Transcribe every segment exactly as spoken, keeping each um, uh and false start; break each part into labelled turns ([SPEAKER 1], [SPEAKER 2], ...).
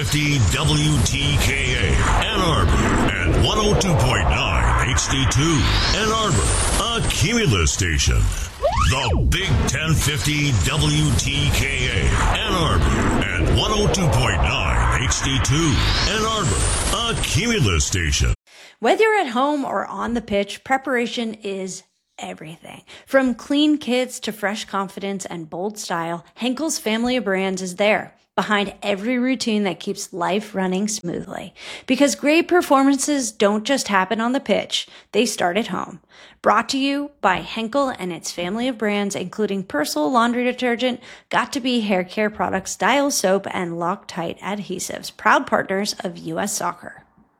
[SPEAKER 1] fifty W T K A Ann Arbor and one oh two point nine H D two Ann Arbor, a Cumulus station. The Big ten fifty W T K A Ann Arbor and one oh two point nine H D two Ann Arbor, a Cumulus station.
[SPEAKER 2] Whether you're at home or on the pitch, preparation is everything. From clean kits to fresh confidence and bold style, Henkel's family of brands is there, behind every routine that keeps life running smoothly. Because great performances don't just happen on the pitch, they start at home. Brought to you by Henkel and its family of brands, including Persil laundry detergent, Got2b hair care products, Dial soap, and Loctite adhesives, proud partners of U S Soccer.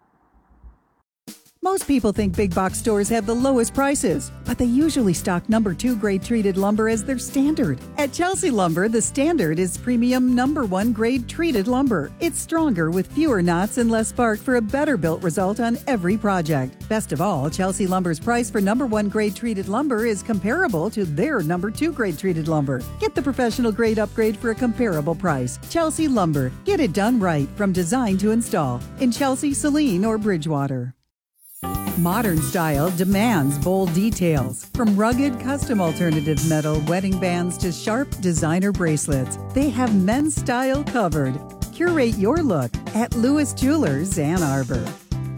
[SPEAKER 3] Most people think big box stores have the lowest prices, but they usually stock number two grade treated lumber as their standard. At Chelsea Lumber, the standard is premium number one grade treated lumber. It's stronger with fewer knots and less bark for a better built result on every project. Best of all, Chelsea Lumber's price for number one grade treated lumber is comparable to their number two grade treated lumber. Get the professional grade upgrade for a comparable price. Chelsea Lumber. Get it done right from design to install in Chelsea, Saline, or Bridgewater. Modern style demands bold details. From rugged custom alternative metal wedding bands to sharp designer bracelets, they have men's style covered. Curate your look at Lewis Jewelers, Ann Arbor.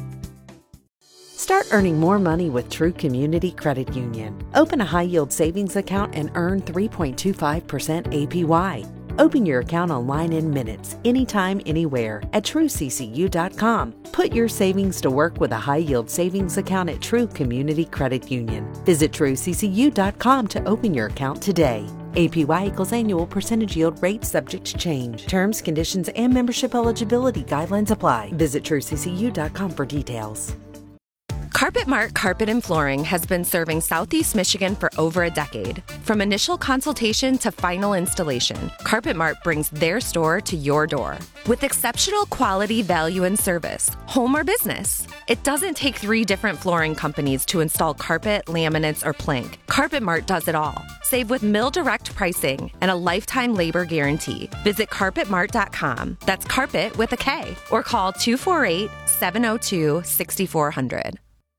[SPEAKER 4] Start earning more money with True Community Credit Union. Open a high-yield savings account and earn three point two five percent A P Y. Open your account online in minutes, anytime, anywhere at true c c u dot com. Put your savings to work with a high-yield savings account at True Community Credit Union. Visit true c c u dot com to open your account today. A P Y equals annual percentage yield rate subject to change. Terms, conditions, and membership eligibility guidelines apply. Visit true c c u dot com for details.
[SPEAKER 5] Carpet Mart Carpet and Flooring has been serving Southeast Michigan for over a decade. From initial consultation to final installation, Carpet Mart brings their store to your door. With exceptional quality, value, and service, home or business. It doesn't take three different flooring companies to install carpet, laminates, or plank. Carpet Mart does it all. Save with mill direct pricing and a lifetime labor guarantee. Visit carpet mart dot com. That's carpet with a K. Or call two four eight, seven oh two, six four zero zero.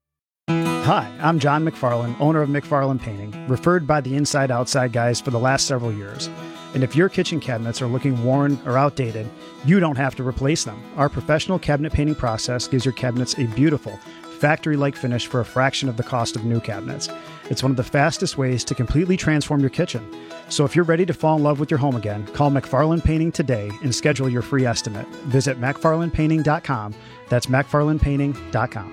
[SPEAKER 6] Hi, I'm John McFarland, owner of McFarland Painting, referred by the Inside Outside guys for the last several years. And if your kitchen cabinets are looking worn or outdated, you don't have to replace them. Our professional cabinet painting process gives your cabinets a beautiful, factory-like finish for a fraction of the cost of new cabinets. It's one of the fastest ways to completely transform your kitchen. So if you're ready to fall in love with your home again, call McFarland Painting today and schedule your free estimate. Visit mcfarland painting dot com. That's mcfarland painting dot com.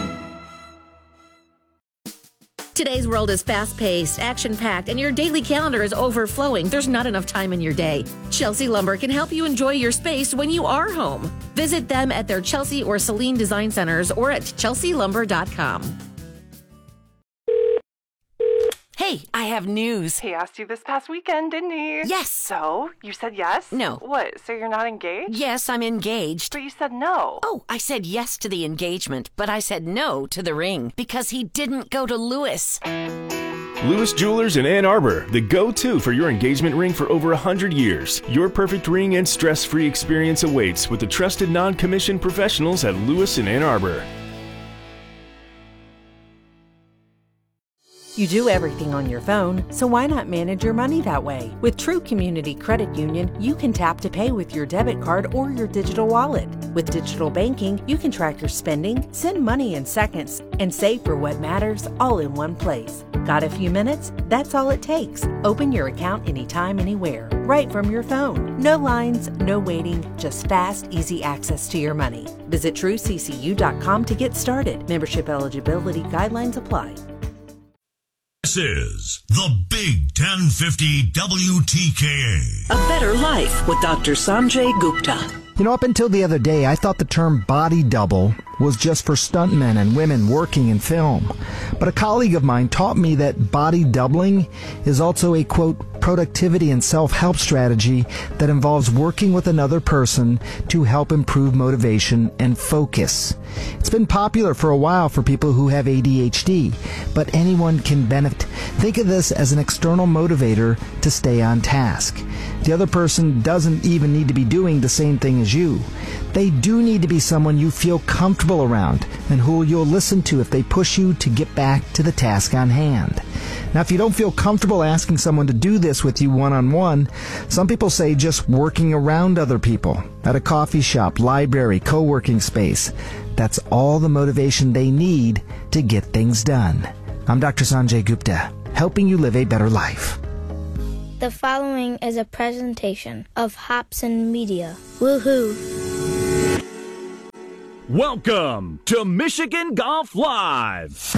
[SPEAKER 7] Today's world is fast-paced, action-packed, and your daily calendar is overflowing. There's not enough time in your day. Chelsea Lumber can help you enjoy your space when you are home. Visit them at their Chelsea or Saline Design Centers or at chelsea lumber dot com.
[SPEAKER 8] Hey, I have news.
[SPEAKER 9] He asked you this past weekend, didn't he?
[SPEAKER 8] Yes.
[SPEAKER 9] So, you said yes?
[SPEAKER 8] No.
[SPEAKER 9] What, so you're not engaged?
[SPEAKER 8] Yes, I'm engaged.
[SPEAKER 9] But you said no.
[SPEAKER 8] Oh, I said yes to the engagement, but I said no to the ring because he didn't go to Lewis.
[SPEAKER 10] Lewis Jewelers in Ann Arbor, the go-to for your engagement ring for over one hundred years. Your perfect ring and stress-free experience awaits with the trusted non-commissioned professionals at Lewis in Ann Arbor.
[SPEAKER 4] You do everything on your phone, so why not manage your money that way? With True Community Credit Union, you can tap to pay with your debit card or your digital wallet. With digital banking, you can track your spending, send money in seconds, and save for what matters all in one place. Got a few minutes? That's all it takes. Open your account anytime, anywhere, right from your phone. No lines, no waiting, just fast, easy access to your money. Visit true c c u dot com to get started. Membership eligibility guidelines apply.
[SPEAKER 1] This is the Big ten fifty W T K A.
[SPEAKER 11] A Better Life with Doctor Sanjay Gupta.
[SPEAKER 12] You know, up until the other day, I thought the term body double was just for stuntmen and women working in film. But a colleague of mine taught me that body doubling is also a, quote, productivity and self-help strategy that involves working with another person to help improve motivation and focus. It's been popular for a while for people who have A D H D, but anyone can benefit. Think of this as an external motivator to stay on task. The other person doesn't even need to be doing the same thing as you. They do need to be someone you feel comfortable around and who you'll listen to if they push you to get back to the task on hand. Now, if you don't feel comfortable asking someone to do this with you one-on-one, some people say just working around other people at a coffee shop, library, co-working space. That's all the motivation they need to get things done. I'm Doctor Sanjay Gupta, helping you live a better life.
[SPEAKER 13] The following is a presentation of Hobson Media. Woohoo!
[SPEAKER 14] Welcome to Michigan Golf Live!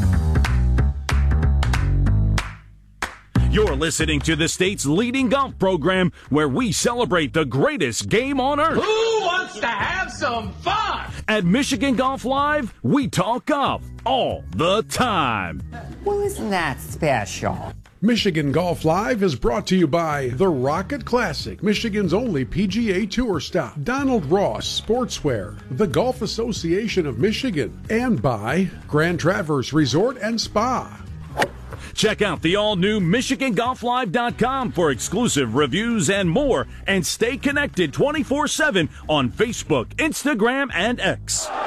[SPEAKER 14] You're listening to the state's leading golf program where we celebrate the greatest game on earth.
[SPEAKER 15] Who wants to have some fun?
[SPEAKER 14] At Michigan Golf Live, we talk golf all the time.
[SPEAKER 16] Well, isn't that special?
[SPEAKER 17] Michigan Golf Live is brought to you by the Rocket Classic, Michigan's only P G A Tour stop, Donald Ross Sportswear, the Golf Association of Michigan, and by Grand Traverse Resort and Spa.
[SPEAKER 14] Check out the all-new Michigan Golf Live dot com for exclusive reviews and more, and stay connected twenty-four seven on Facebook, Instagram, and X.
[SPEAKER 18] Oh,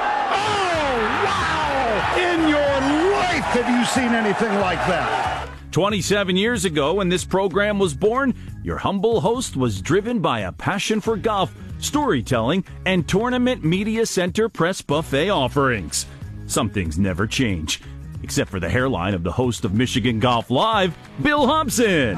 [SPEAKER 18] wow! In your life, have you seen anything like that?
[SPEAKER 14] twenty-seven years ago, when this program was born, your humble host was driven by a passion for golf, storytelling, and Tournament Media Center press buffet offerings. Some things never change, except for the hairline of the host of Michigan Golf Live, Bill Hobson.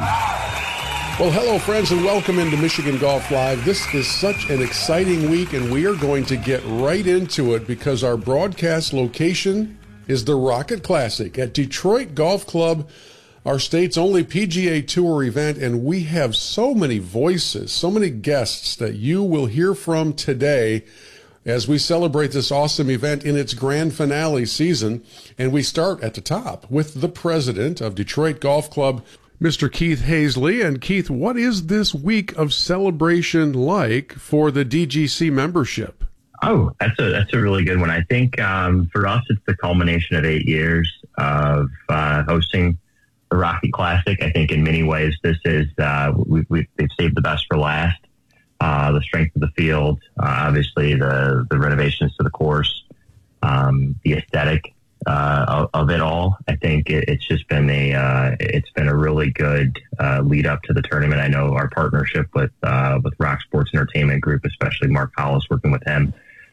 [SPEAKER 17] Well, hello, friends, and welcome into Michigan Golf Live. This is such an exciting week, and we are going to get right into it because our broadcast location is the Rocket Classic at Detroit Golf Club, our state's only P G A Tour event, and we have so many voices, so many guests that you will hear from today as we celebrate this awesome event in its grand finale season. And we start at the top with the president of Detroit Golf Club, Mister Keith Hazley. And Keith, what is this week of celebration like for the D G C membership?
[SPEAKER 19] Oh, that's a that's a really good one. I think um, for us, it's the culmination of eight years of uh, hosting the Rocket Classic. I think in many ways, this is uh, we, we, they've saved the best for last. Uh, the strength of the field, uh, obviously the the renovations to the course, um, the aesthetic uh, of, of it all. I think it, it's just been a uh, it's been a really good uh, lead up to the tournament. I know our partnership with uh, with Rock Sports Entertainment Group, especially Mark Hollis, working with him.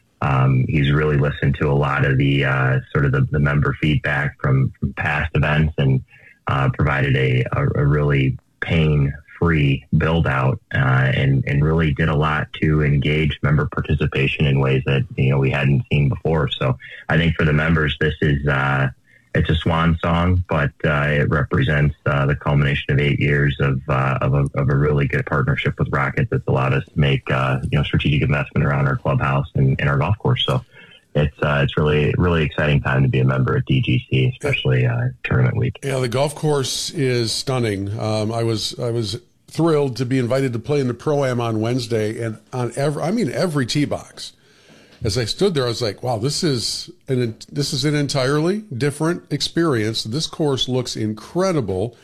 [SPEAKER 19] Um, he's really listened to a lot of the uh, sort of the, the member feedback from, from past events and uh, provided a, a, a really pain-free build-out uh, and, and really did a lot to engage member participation in ways that, you know, we hadn't seen before. So I think for the members, this is uh, it's a swan song, but uh, it represents uh, the culmination of eight years of uh, of, a, of a really good partnership with Rocket that's allowed us to make uh, you know strategic investment around our clubhouse and, and our golf course. So it's uh, it's really really exciting time to be a member at D G C, especially uh, tournament week.
[SPEAKER 17] Yeah, the golf course is stunning. Um, I was I was thrilled to be invited to play in the Pro-Am on Wednesday, and on every I mean every tee box. As I stood there, I was like, wow, this is an this is an entirely different experience. This course looks incredible.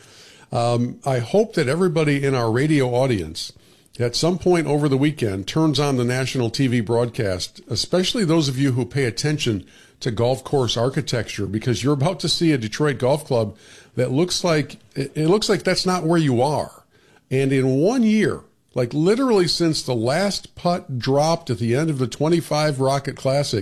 [SPEAKER 17] Um, I hope that everybody in our radio audience at some point over the weekend turns on the national T V broadcast, especially those of you who pay attention to golf course architecture, because you're about to see a Detroit Golf Club that looks like it, it looks like that's not where you are. And in one year, like literally since the last putt dropped at the end of the twenty-five Rocket Classic,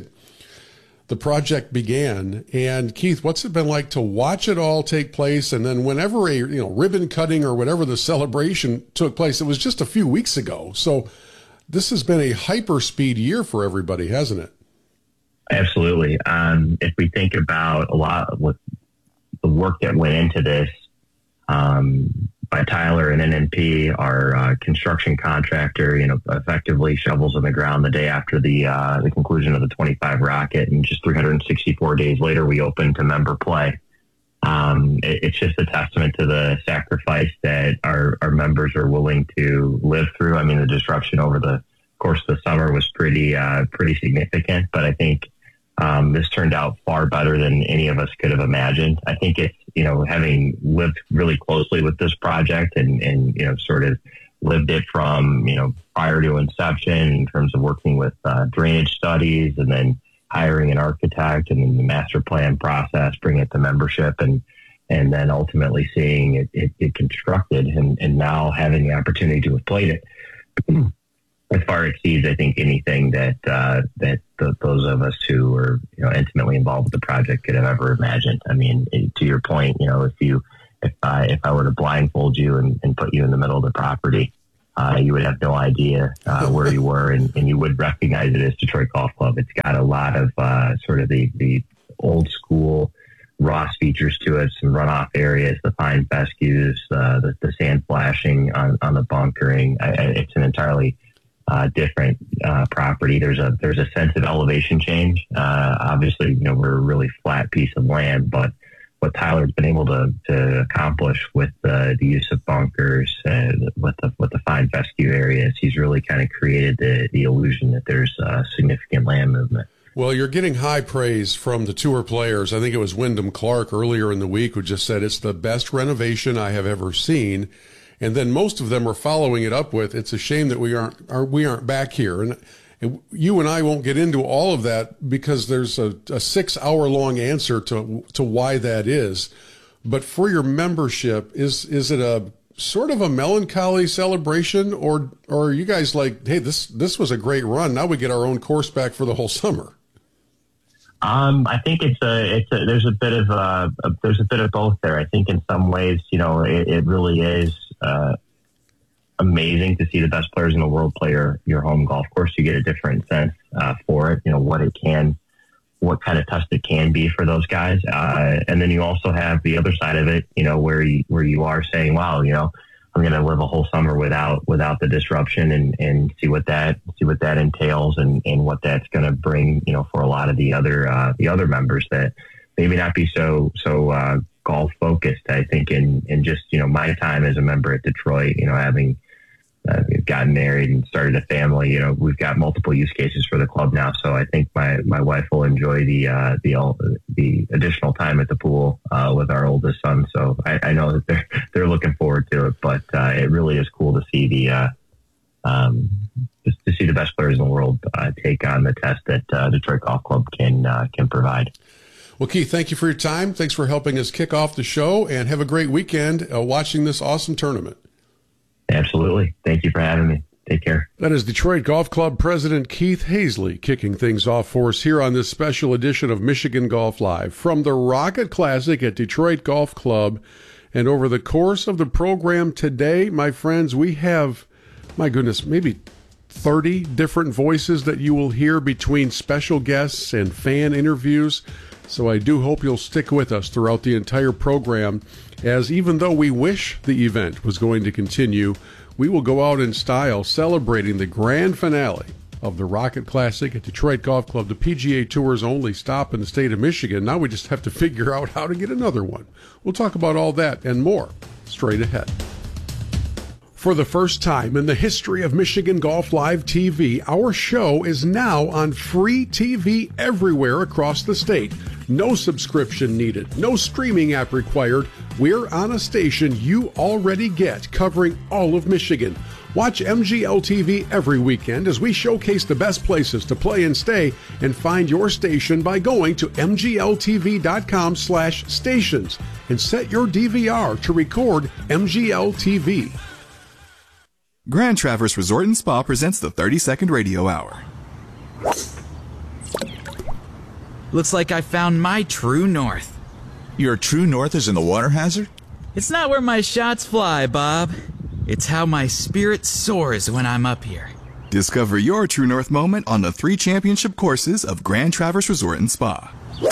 [SPEAKER 17] the project began. And Keith, what's it been like to watch it all take place? And then whenever a you know ribbon cutting or whatever the celebration took place, it was just a few weeks ago. So this has been a hyper speed year for everybody, hasn't it?
[SPEAKER 19] Absolutely. Um, if we think about a lot of what the work that went into this, um, by Tyler and N N P, our uh, construction contractor, you know, effectively shovels in the ground the day after the uh, the conclusion of the twenty-five Rocket, and just three hundred sixty-four days later, we opened to member play. um, it, it's just a testament to the sacrifice that our, our members are willing to live through. I mean, the disruption over the course of the summer was pretty, uh, pretty significant, but I think um, this turned out far better than any of us could have imagined. I think it's, you know, having lived really closely with this project and, and, you know, sort of lived it from, you know, prior to inception in terms of working with uh, drainage studies and then hiring an architect and then the master plan process, bringing it to membership and, and then ultimately seeing it, it, it constructed and, and now having the opportunity to have played it. As far exceeds, I think, anything that uh, that the, those of us who were, you know, intimately involved with the project could have ever imagined. I mean, to your point, you know, if you if I if I were to blindfold you and, and put you in the middle of the property, uh, you would have no idea uh, where you were, and, and you would recognize it as Detroit Golf Club. It's got a lot of uh, sort of the the old school Ross features to it, some runoff areas, the fine fescues, uh, the, the sand flashing on, on the bunkering. I, I, it's an entirely Uh, different uh, property. There's a there's a sense of elevation change. Uh, obviously, you know, we're a really flat piece of land, but what Tyler's been able to, to accomplish with uh, the use of bunkers, uh, with the with the fine fescue areas, he's really kind of created the the illusion that there's uh, significant land movement.
[SPEAKER 17] Well, you're getting high praise from the tour players. I think it was Wyndham Clark earlier in the week who just said it's the best renovation I have ever seen. And then most of them are following it up with, it's a shame that we aren't are, we aren't back here. And, and you and I won't get into all of that because there's a, a six hour long answer to to why that is. But for your membership, is is it a sort of a melancholy celebration, or or are you guys like, hey, this this was a great run. Now we get our own course back for the whole summer?
[SPEAKER 19] Um, I think it's a, it's a, there's a bit of a, a, there's a bit of both there. I think in some ways, you know, it, it really is, uh, amazing to see the best players in the world play your, your home golf course. You get a different sense, uh, for it, you know, what it can, what kind of test it can be for those guys. Uh, and then you also have the other side of it, you know, where you, where you are saying, wow, you know, I'm going to live a whole summer without without the disruption and, and see what that see what that entails and, and what that's going to bring, you know, for a lot of the other uh, the other members that maybe not be so so uh, golf focused. I think in in just, you know, my time as a member at Detroit, you know, having uh, gotten married and started a family, you know, we've got multiple use cases for the club now. So I think my, my wife will enjoy the uh, the the additional time at the pool uh, with our oldest son. So I, I know that they're they're looking forward to it. But uh, it really is cool to see the uh, um, just to see the best players in the world uh, take on the test that uh, Detroit Golf Club can uh, can provide.
[SPEAKER 17] Well, Keith, thank you for your time. Thanks for helping us kick off the show, and have a great weekend uh, watching this awesome tournament.
[SPEAKER 19] Absolutely. Thank you for having me. Take care.
[SPEAKER 17] That is Detroit Golf Club President Keith Hazley kicking things off for us here on this special edition of Michigan Golf Live from the Rocket Classic at Detroit Golf Club. And over the course of the program today, my friends, we have, my goodness, maybe thirty different voices that you will hear between special guests and fan interviews. So I do hope you'll stick with us throughout the entire program, as even though we wish the event was going to continue, we will go out in style celebrating the grand finale of the Rocket Classic at Detroit Golf Club, the P G A Tour's only stop in the state of Michigan. Now we just have to figure out how to get another one. We'll talk about all that and more straight ahead. For the first time in the history of Michigan Golf Live T V, our show is now on free T V everywhere across the state. No subscription needed, no streaming app required. We're on a station you already get, covering all of Michigan. Watch M G L T V every weekend as we showcase the best places to play and stay, and find your station by going to m g l t v dot com slash stations and set your D V R to record M G L T V.
[SPEAKER 20] Grand Traverse Resort and Spa presents the thirty second Radio Hour.
[SPEAKER 21] Looks like I found my true north.
[SPEAKER 20] Your true north is in the water hazard?
[SPEAKER 21] It's not where my shots fly, Bob. It's how my spirit soars when I'm up here.
[SPEAKER 20] Discover your true north moment on the three championship courses of Grand Traverse Resort and Spa.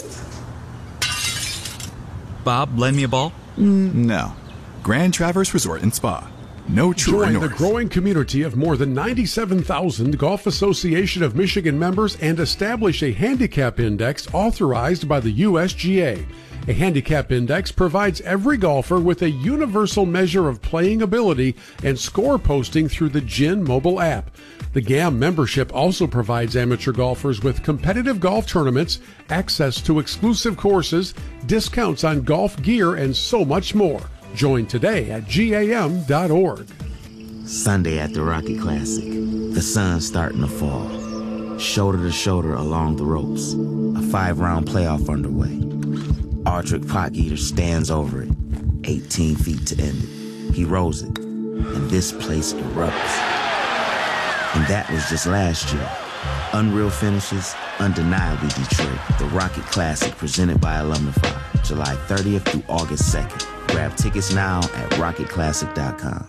[SPEAKER 21] Bob, lend me a ball?
[SPEAKER 20] Mm, no. Grand Traverse Resort and Spa. No true
[SPEAKER 17] Join
[SPEAKER 20] north.
[SPEAKER 17] the growing community of more than ninety-seven thousand Golf Association of Michigan members and establish a handicap index authorized by the U S G A. A handicap index provides every golfer with a universal measure of playing ability and score posting through the G I N mobile app. The G A M membership also provides amateur golfers with competitive golf tournaments, access to exclusive courses, discounts on golf gear, and so much more. Join today at G A M dot org.
[SPEAKER 2] Sunday at the Rocket Classic. The sun's starting to fall. Shoulder to shoulder along the ropes. A five-round playoff underway. Ardrick Potgieter stands over it. eighteen feet to end it. He rolls it. And this place erupts. And that was just last year. Unreal finishes, undeniably Detroit. The Rocket Classic presented by Alumnify. July thirtieth through August second. Grab tickets now at rocket classic dot com.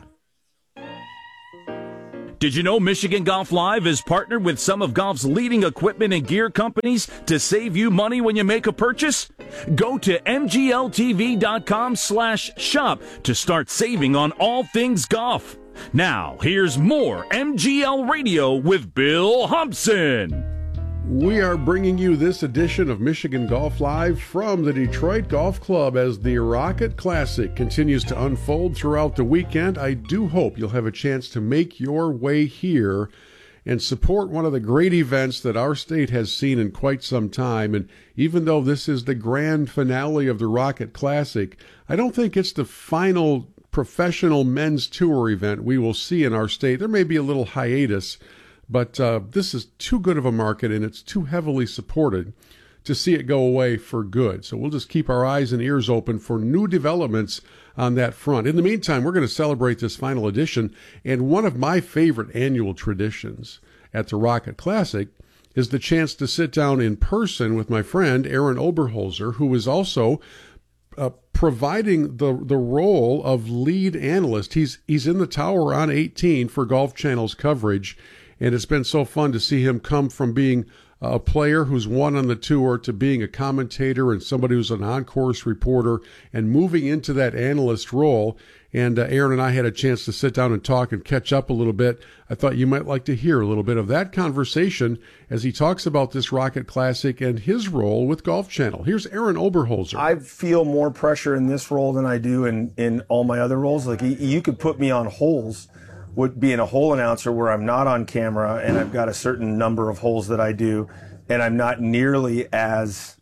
[SPEAKER 14] Did you know Michigan Golf Live is partnered with some of golf's leading equipment and gear companies to save you money when you make a purchase? Go to M G L T V dot com slash shop to start saving on all things golf. Now, here's more M G L Radio with Bill Humpson.
[SPEAKER 17] We are bringing you this edition of Michigan Golf Live from the Detroit Golf Club as the Rocket Classic continues to unfold throughout the weekend. I do hope you'll have a chance to make your way here and support one of the great events that our state has seen in quite some time. And even though this is the grand finale of the Rocket Classic, I don't think it's the final professional men's tour event we will see in our state. There may be a little hiatus, but uh, this is too good of a market and it's too heavily supported to see it go away for good. So we'll just keep our eyes and ears open for new developments on that front. In the meantime, we're going to celebrate this final edition, and one of my favorite annual traditions at the Rocket Classic is the chance to sit down in person with my friend Aaron Oberholzer, who is also uh, providing the the role of lead analyst. He's he's in the tower on eighteen for Golf Channel's coverage. And it's been so fun to see him come from being a player who's won on the tour to being a commentator and somebody who's an on-course reporter and moving into that analyst role. And uh, Aaron and I had a chance to sit down and talk and catch up a little bit. I thought you might like to hear a little bit of that conversation as he talks about this Rocket Classic and his role with Golf Channel. Here's Aaron Oberholzer.
[SPEAKER 22] I feel more pressure in this role than I do in, in all my other roles. Like, you could put me on holes, would being a hole announcer where I'm not on camera and I've got a certain number of holes that I do, and I'm not nearly as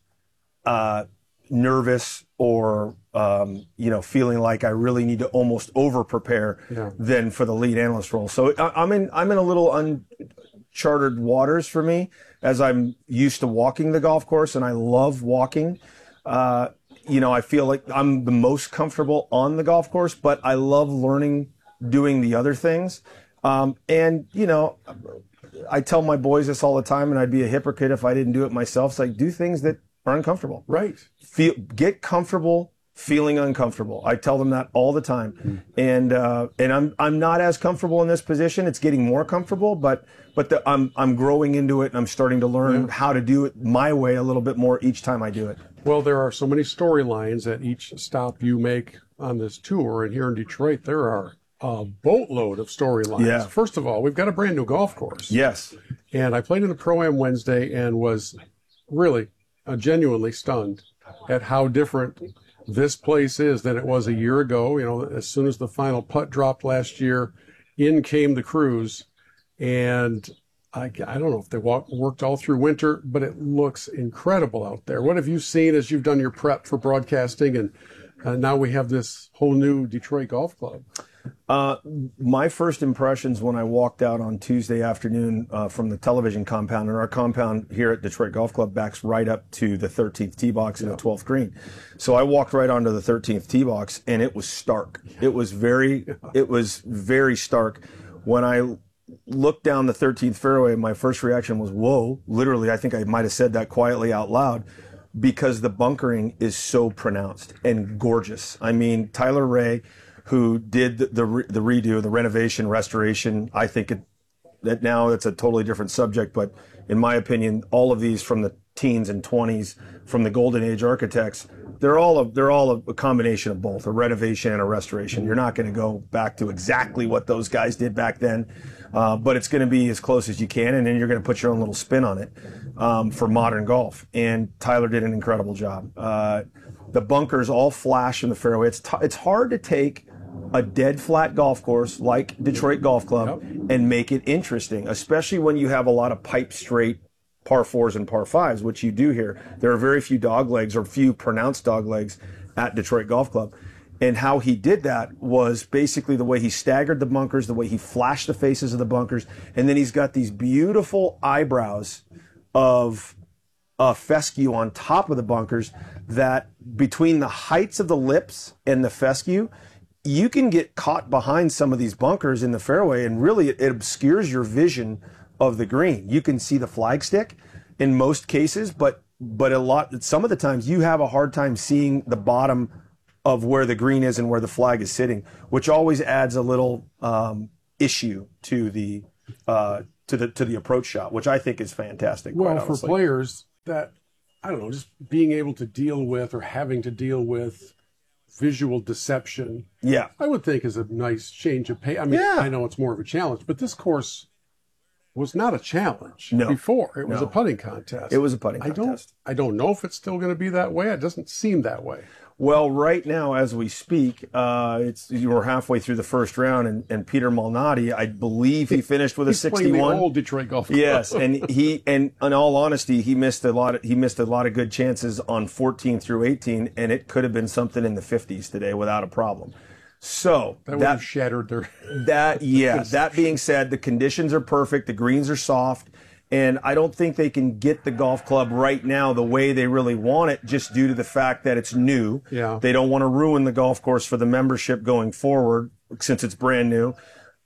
[SPEAKER 22] uh, nervous or um, you know, feeling like I really need to almost over prepare yeah. than for the lead analyst role. So I'm in I'm in a little uncharted waters for me, as I'm used to walking the golf course and I love walking. Uh, you know, I feel like I'm the most comfortable on the golf course, but I love learning doing the other things. Um, and, you know, I tell my boys this all the time, and I'd be a hypocrite if I didn't do it myself. It's like, do things that are uncomfortable.
[SPEAKER 17] Right.
[SPEAKER 22] Feel, get comfortable feeling uncomfortable. I tell them that all the time. Mm. And, uh, and I'm, I'm not as comfortable in this position. It's getting more comfortable, but, but the, I'm, I'm growing into it and I'm starting to learn yeah. how to do it my way a little bit more each time I do it.
[SPEAKER 17] Well, there are so many storylines at each stop you make on this tour. And here in Detroit, there are a boatload of storylines.
[SPEAKER 22] Yeah.
[SPEAKER 17] First of all, we've got a brand new golf course.
[SPEAKER 22] Yes.
[SPEAKER 17] And I played in a Pro-Am Wednesday and was really uh, genuinely stunned at how different this place is than it was a year ago. You know, as soon as the final putt dropped last year, in came the crews. And I, I don't know if they walk, worked all through winter, but it looks incredible out there. What have you seen as you've done your prep for broadcasting? And uh, now we have this whole new Detroit Golf Club.
[SPEAKER 22] Uh, my first impressions when I walked out on Tuesday afternoon uh, from the television compound, and our compound here at Detroit Golf Club backs right up to the thirteenth tee box and yeah. the twelfth green. So I walked right onto the thirteenth tee box, and it was stark. It was very, it was very stark. When I looked down the thirteenth fairway, my first reaction was, whoa. Literally, I think I might have said that quietly out loud, because the bunkering is so pronounced and gorgeous. I mean, Tyler Ray, who did the, the the redo, the renovation, restoration. I think it, that now it's a totally different subject, but in my opinion, all of these from the teens and twenties, from the Golden Age architects, they're all a, they're all a, a combination of both, a renovation and a restoration. You're not going to go back to exactly what those guys did back then, uh, but it's going to be as close as you can, and then you're going to put your own little spin on it um, for modern golf. And Tyler did an incredible job. Uh, The bunkers all flash in the fairway. It's t- it's hard to take a dead flat golf course like Detroit Golf Club yep. and make it interesting, especially when you have a lot of pipe straight par fours and par fives, which you do here. There are very few dog legs or few pronounced dog legs at Detroit Golf Club. And how he did that was basically the way he staggered the bunkers, the way he flashed the faces of the bunkers, and then he's got these beautiful eyebrows of uh, fescue on top of the bunkers that between the heights of the lips and the fescue, you can get caught behind some of these bunkers in the fairway, and really it, it obscures your vision of the green. You can see the flagstick in most cases, but but a lot some of the times you have a hard time seeing the bottom of where the green is and where the flag is sitting, which always adds a little um, issue to the uh, to the to the approach shot, which I think is fantastic.
[SPEAKER 17] Well, for players that I don't know, just being able to deal with or having to deal with visual deception,
[SPEAKER 22] yeah,
[SPEAKER 17] I would think is a nice change of pace. I mean, yeah. I know it's more of a challenge, but this course was not a challenge
[SPEAKER 22] no.
[SPEAKER 17] before. It was
[SPEAKER 22] no.
[SPEAKER 17] a putting contest.
[SPEAKER 22] It was a putting contest.
[SPEAKER 17] I don't, I don't know if it's still going to be that way. It doesn't seem that way.
[SPEAKER 22] Well, right now, as we speak, uh, it's we're halfway through the first round, and, and Peter Malnati, I believe he finished with a
[SPEAKER 17] He's
[SPEAKER 22] sixty-one.
[SPEAKER 17] Playing the old Detroit Golf Club.
[SPEAKER 22] Yes, and he and in all honesty, he missed a lot. Of, he missed a lot of good chances on fourteen through eighteen, and it could have been something in the fifties today without a problem. So
[SPEAKER 17] that, that would have shattered their.
[SPEAKER 22] That yeah. That being said, the conditions are perfect. The greens are soft. And I don't think they can get the golf club right now the way they really want it, just due to the fact that it's new.
[SPEAKER 17] Yeah.
[SPEAKER 22] They don't want to ruin the golf course for the membership going forward since it's brand new.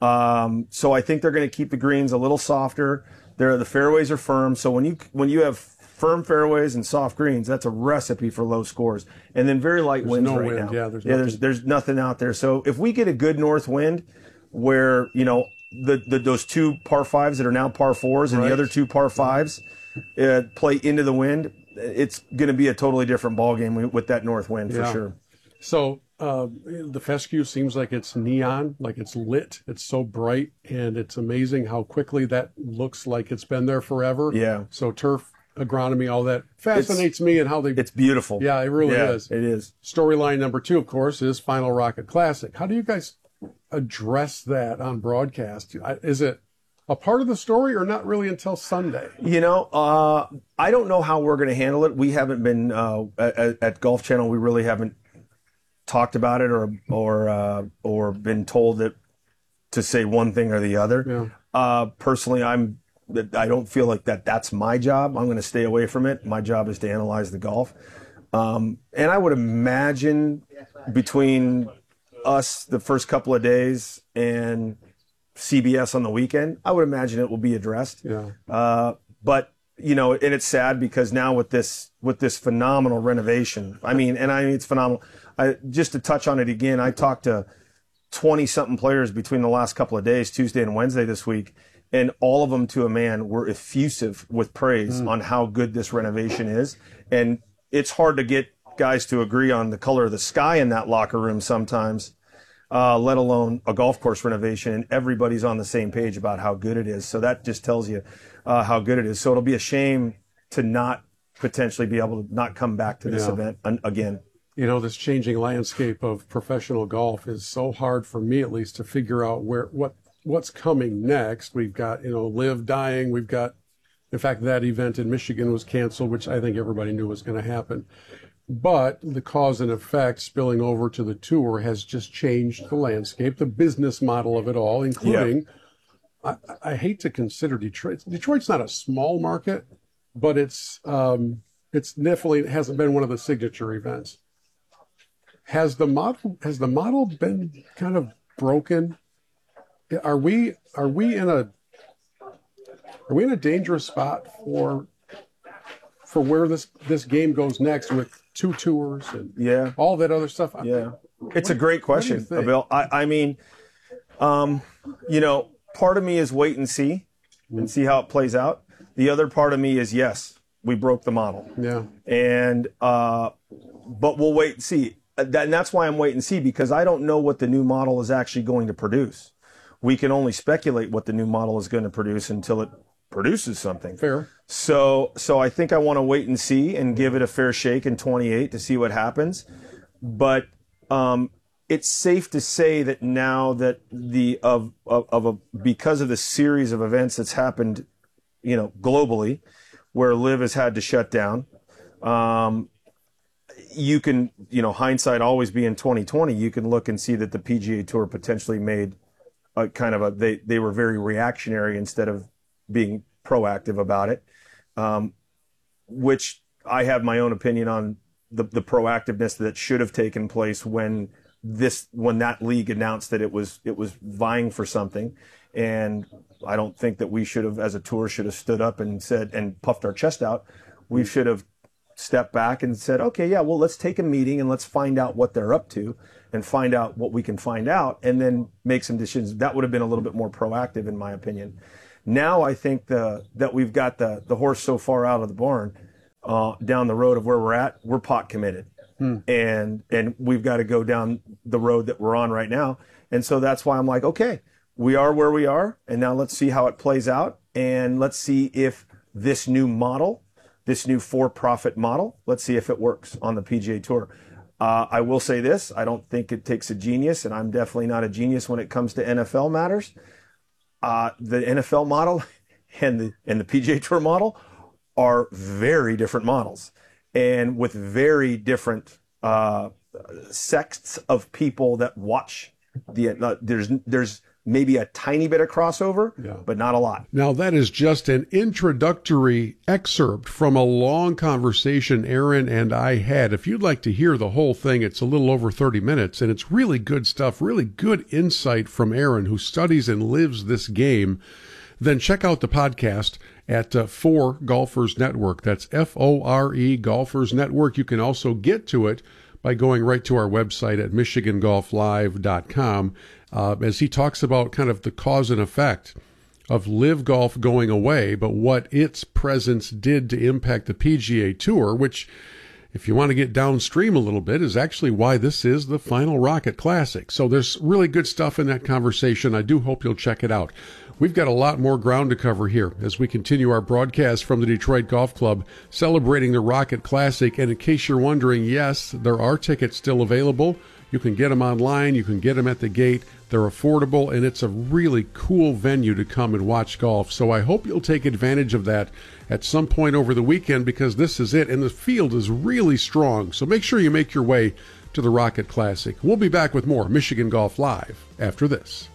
[SPEAKER 22] Um, so I think they're going to keep the greens a little softer. They're, the fairways are firm. So when you when you have firm fairways and soft greens, that's a recipe for low scores. And then very light
[SPEAKER 17] there's
[SPEAKER 22] winds
[SPEAKER 17] no
[SPEAKER 22] right
[SPEAKER 17] wind.
[SPEAKER 22] now.
[SPEAKER 17] Yeah, there's,
[SPEAKER 22] yeah there's, there's nothing out there. So if we get a good north wind where, you know, The, the those two par fives that are now par fours and
[SPEAKER 17] right.
[SPEAKER 22] the other two par fives uh, play into the wind, it's going to be a totally different ballgame with that north wind for
[SPEAKER 17] yeah.
[SPEAKER 22] sure.
[SPEAKER 17] So uh, the fescue seems like it's neon, like it's lit. It's so bright, and it's amazing how quickly that looks like it's been there forever.
[SPEAKER 22] Yeah.
[SPEAKER 17] So turf agronomy, all that fascinates
[SPEAKER 22] it's,
[SPEAKER 17] me, and how they.
[SPEAKER 22] It's beautiful.
[SPEAKER 17] Yeah, it really
[SPEAKER 22] yeah,
[SPEAKER 17] is.
[SPEAKER 22] It is.
[SPEAKER 17] Storyline number two, of course, is Final Rocket Classic. How do you guys address that on broadcast? Is it a part of the story or not really until Sunday?
[SPEAKER 22] You know, uh, I don't know how we're going to handle it. We haven't been uh, at, at Golf Channel. We really haven't talked about it or or uh, or been told that to say one thing or the other.
[SPEAKER 17] Yeah.
[SPEAKER 22] Uh, personally, I'm I don't feel like that. That's my job. I'm going to stay away from it. My job is to analyze the golf, um, and I would imagine between us the first couple of days and C B S on the weekend, I would imagine it will be addressed.
[SPEAKER 17] Yeah.
[SPEAKER 22] Uh, but you know, and it's sad because now with this with this phenomenal renovation, I mean, and I mean it's phenomenal. I, just to touch on it again, I talked to twenty something players between the last couple of days, Tuesday and Wednesday this week, and all of them to a man were effusive with praise mm. on how good this renovation is. And it's hard to get guys to agree on the color of the sky in that locker room sometimes. Uh, let alone a golf course renovation, and everybody's on the same page about how good it is. So that just tells you uh, how good it is. So it'll be a shame to not potentially be able to not come back to this
[SPEAKER 17] yeah.
[SPEAKER 22] event un- again.
[SPEAKER 17] You know, this changing landscape of professional golf is so hard for me, at least, to figure out where what what's coming next. We've got, you know, Live dying. We've got, in fact, that event in Michigan was canceled, which I think everybody knew was going to happen. But the cause and effect spilling over to the tour has just changed the landscape, the business model of it all, including, yeah. I, I hate to consider Detroit. Detroit's not a small market, but it's um, it's definitely it hasn't been one of the signature events. Has the model has the model been kind of broken? Are we are we in a are we in a dangerous spot for for where this this game goes next with two tours and
[SPEAKER 22] yeah,
[SPEAKER 17] all that other stuff?
[SPEAKER 22] Yeah, it's
[SPEAKER 17] what,
[SPEAKER 22] a great question, Bill. I, I mean, um, you know, part of me is wait and see and see how it plays out. The other part of me is yes, we broke the model.
[SPEAKER 17] Yeah,
[SPEAKER 22] and uh, but we'll wait and see. That, and that's why I'm wait and see, because I don't know what the new model is actually going to produce. We can only speculate what the new model is going to produce until it produces something.
[SPEAKER 17] Fair.
[SPEAKER 22] So, so I think I want to wait and see and give it a fair shake in twenty-eight to see what happens. But um, it's safe to say that now that the of, of of a because of the series of events that's happened, you know, globally, where Liv has had to shut down, um, you can, you know, hindsight always be in twenty twenty. You can look and see that the P G A Tour potentially made a kind of a they they were very reactionary instead of being proactive about it, um, which I have my own opinion on the the proactiveness that should have taken place when this when that league announced that it was it was vying for something. And I don't think that we should have, as a tour, should have stood up and said and puffed our chest out. We should have stepped back and said, okay, yeah, well, let's take a meeting and let's find out what they're up to and find out what we can find out and then make some decisions. That would have been a little bit more proactive, in my opinion. Now I think the that we've got the the horse so far out of the barn, uh, down the road of where we're at, we're pot committed. Hmm. And and we've got to go down the road that we're on right now. And so that's why I'm like, okay, we are where we are, and now let's see how it plays out, and let's see if this new model, this new for-profit model, let's see if it works on the P G A Tour. Uh, I will say this, I don't think it takes a genius, and I'm definitely not a genius when it comes to N F L matters. Uh, the N F L model and the and the P G A Tour model are very different models, and with very different uh, sects of people that watch. The uh, there's there's maybe a tiny bit of crossover, yeah. but not a lot.
[SPEAKER 17] Now, that is just an introductory excerpt from a long conversation Aaron and I had. If you'd like to hear the whole thing, it's a little over thirty minutes, and it's really good stuff, really good insight from Aaron, who studies and lives this game. Then check out the podcast at uh, For Golfers Network. That's F O R E Golfers Network. You can also get to it by going right to our website at michigan golf live dot com. Uh, as he talks about kind of the cause and effect of Live Golf going away, but what its presence did to impact the P G A Tour, which, if you want to get downstream a little bit, is actually why this is the final Rocket Classic. So there's really good stuff in that conversation. I do hope you'll check it out. We've got a lot more ground to cover here as we continue our broadcast from the Detroit Golf Club celebrating the Rocket Classic. And in case you're wondering, yes, there are tickets still available. You can get them online. You can get them at the gate. They're affordable, and it's a really cool venue to come and watch golf. So I hope you'll take advantage of that at some point over the weekend, because this is it, and the field is really strong. So make sure you make your way to the Rocket Classic. We'll be back with more Michigan Golf Live after this.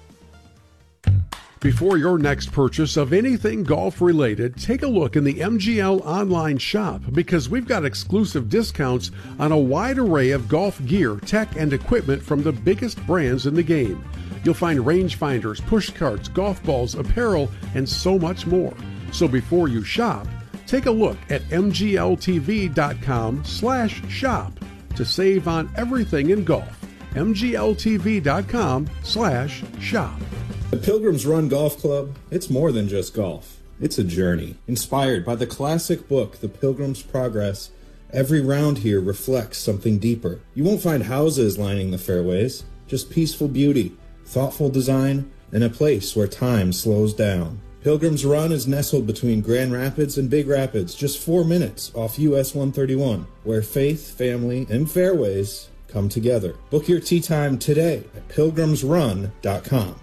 [SPEAKER 17] Before your next purchase of anything golf-related, take a look in the M G L online shop, because we've got exclusive discounts on a wide array of golf gear, tech, and equipment from the biggest brands in the game. You'll find rangefinders, push carts, golf balls, apparel, and so much more. So before you shop, take a look at M G L T V dot com slash shop to save on everything in golf. M G L T V dot com slash shop.
[SPEAKER 3] The Pilgrims Run Golf Club, it's more than just golf. It's a journey. Inspired by the classic book, The Pilgrim's Progress, every round here reflects something deeper. You won't find houses lining the fairways, just peaceful beauty, thoughtful design, and a place where time slows down. Pilgrims Run is nestled between Grand Rapids and Big Rapids, just four minutes off U S one thirty-one, where faith, family, and fairways come together. Book your tee time today at pilgrims run dot com.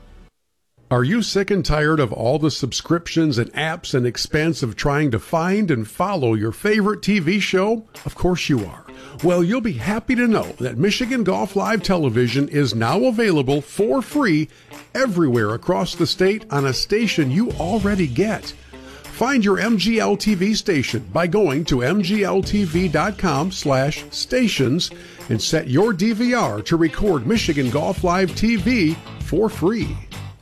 [SPEAKER 17] Are you sick and tired of all the subscriptions and apps and expense of trying to find and follow your favorite T V show? Of course you are. Well, you'll be happy to know that Michigan Golf Live Television is now available for free everywhere across the state on a station you already get. Find your M G L T V station by going to M G L T V dot com slash stations and set your D V R to record Michigan Golf Live T V for free.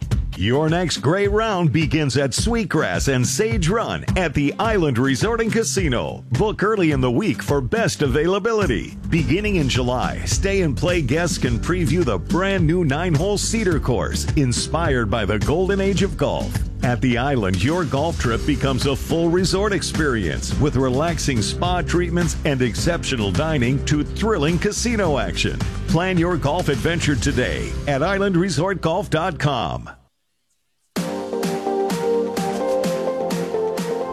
[SPEAKER 5] Your next great round begins at Sweetgrass and Sage Run at the Island Resort and Casino. Book early in the week for best availability. Beginning in July, Stay and Play guests can preview the brand new nine-hole Cedar course, inspired by the golden age of golf. At the Island, your golf trip becomes a full resort experience with relaxing spa treatments and exceptional dining to thrilling casino action. Plan your golf adventure today at island resort golf dot com.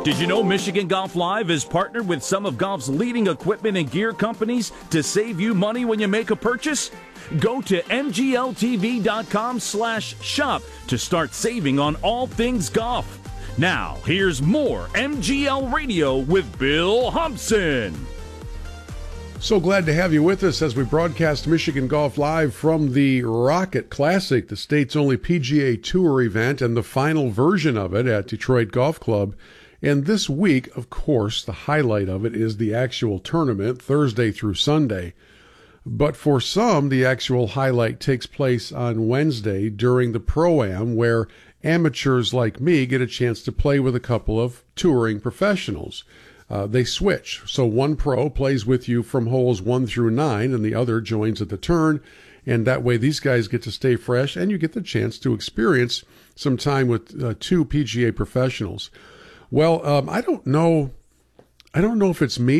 [SPEAKER 14] Did you know Michigan Golf Live is partnered with some of golf's leading equipment and gear companies to save you money when you make a purchase? Go to mgltv.com slash shop to start saving on all things golf. Now, here's more M G L Radio with Bill Humpson.
[SPEAKER 17] So glad to have you with us as we broadcast Michigan Golf Live from the Rocket Classic, the state's only P G A Tour event and the final version of it at Detroit Golf Club. And this week, of course, the highlight of it is the actual tournament, Thursday through Sunday. But for some, the actual highlight takes place on Wednesday during the Pro-Am, where amateurs like me get a chance to play with a couple of touring professionals. Uh, they switch. So one pro plays with you from holes one through nine, and the other joins at the turn. And that way these guys get to stay fresh, and you get the chance to experience some time with uh, two P G A professionals. Well, um, I don't know. I don't know if it's me